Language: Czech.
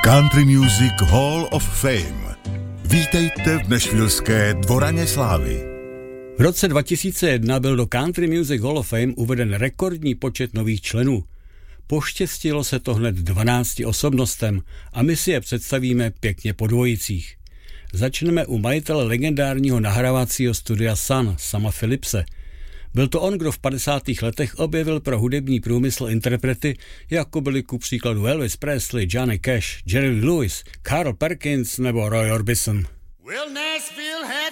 Country Music Hall of Fame. Vítejte v nashvilleské Dvoraně slávy. V roce 2001 byl do Country Music Hall of Fame uveden rekordní počet nových členů. Poštěstilo se to hned 12 osobnostem a my si je představíme pěkně po dvojicích. Začneme u majitele legendárního nahrávacího studia Sun, Sama Phillipse. Byl to on, kdo v 50. letech objevil pro hudební průmysl interprety, jako byli ku příkladu Elvis Presley, Johnny Cash, Jerry Lewis, Carl Perkins nebo Roy Orbison. Well, Nashville had